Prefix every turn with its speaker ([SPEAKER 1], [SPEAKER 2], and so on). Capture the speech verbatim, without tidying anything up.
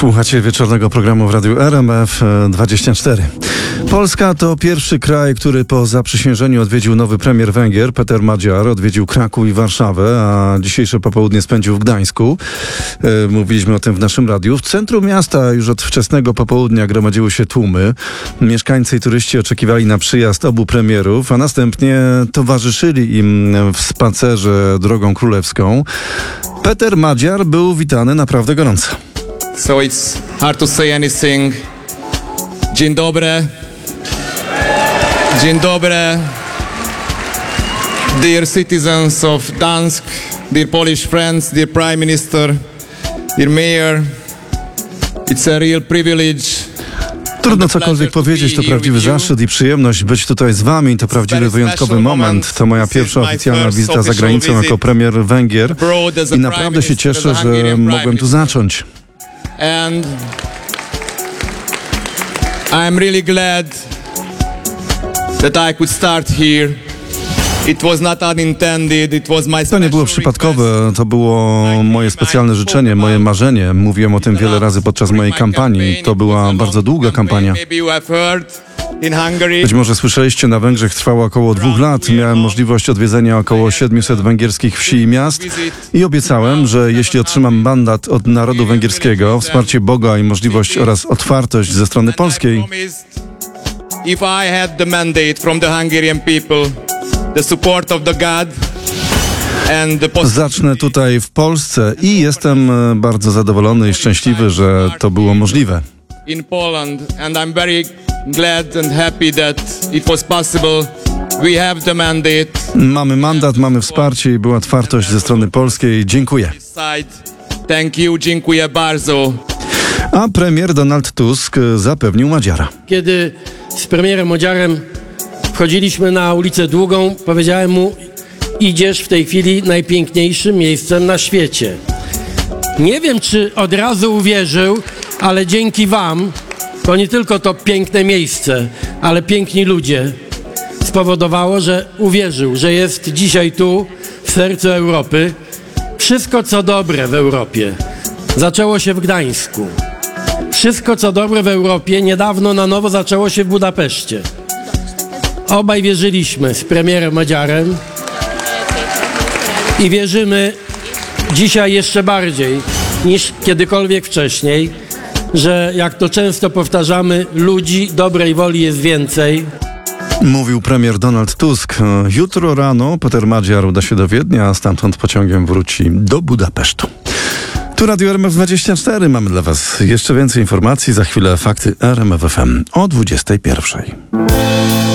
[SPEAKER 1] Słuchacie wieczornego programu w Radiu R M F dwadzieścia cztery. Polska to pierwszy kraj, który po zaprzysiężeniu odwiedził nowy premier Węgier, Peter Magyar. Odwiedził Kraków i Warszawę, a dzisiejsze popołudnie spędził w Gdańsku. E, mówiliśmy o tym w naszym radiu. W centrum miasta już od wczesnego popołudnia gromadziły się tłumy. Mieszkańcy i turyści oczekiwali na przyjazd obu premierów, a następnie towarzyszyli im w spacerze drogą królewską. Peter Magyar był witany naprawdę gorąco.
[SPEAKER 2] So it's hard to say anything. Dzień dobry. Dzień dobry. Dear citizens of Gdańsk, dear Polish friends, dear Prime Minister, dear Mayor, it's a real privilege.
[SPEAKER 1] Trudno cokolwiek powiedzieć, to prawdziwy zaszczyt i przyjemność być tutaj z wami. To prawdziwy wyjątkowy moment. To moja pierwsza oficjalna wizyta za granicą jako premier Węgier i naprawdę się cieszę, że mogłem tu zacząć.
[SPEAKER 2] And I'm really glad that I could start here. It was not unintended, it was my
[SPEAKER 1] To nie było przypadkowe, to było moje specjalne życzenie, moje marzenie. Mówiłem o tym wiele razy podczas mojej kampanii. To była bardzo długa kampania. Być może słyszeliście, na Węgrzech trwało około dwóch lat. Miałem możliwość odwiedzenia około siedmiuset węgierskich wsi i miast i obiecałem, że jeśli otrzymam mandat od narodu węgierskiego, wsparcie Boga i możliwość oraz otwartość ze strony polskiej,
[SPEAKER 2] If I had the mandate from the Hungarian people, the support of the God and the
[SPEAKER 1] zacznę tutaj w Polsce i jestem bardzo zadowolony i szczęśliwy, że to było możliwe.
[SPEAKER 2] In Poland, and I'm very glad and happy that it was possible. We have the mandate.
[SPEAKER 1] Mamy mandat, mamy wsparcie i była otwartość ze strony polskiej. Dziękuję.
[SPEAKER 2] Thank you, dziękuję bardzo.
[SPEAKER 1] A premier Donald Tusk zapewnił Magyara.
[SPEAKER 3] Kiedy z premierem Magyarem wchodziliśmy na ulicę Długą, powiedziałem mu: idziesz w tej chwili najpiękniejszym miejscem na świecie. Nie wiem, czy od razu uwierzył, ale dzięki wam, to nie tylko to piękne miejsce, ale piękni ludzie, spowodowało, że uwierzył, że jest dzisiaj tu, w sercu Europy. Wszystko, co dobre w Europie, zaczęło się w Gdańsku. Wszystko, co dobre w Europie, niedawno na nowo zaczęło się w Budapeszcie. Obaj wierzyliśmy z premierem Magyarem i wierzymy dzisiaj jeszcze bardziej niż kiedykolwiek wcześniej, że, jak to często powtarzamy, ludzi dobrej woli jest więcej.
[SPEAKER 1] Mówił premier Donald Tusk. Jutro rano Peter Magyar uda się do Wiednia, a stamtąd pociągiem wróci do Budapesztu. Tu Radio R M F dwadzieścia cztery. Mamy dla was jeszcze więcej informacji. Za chwilę fakty R M F F M o dwudziestej pierwszej.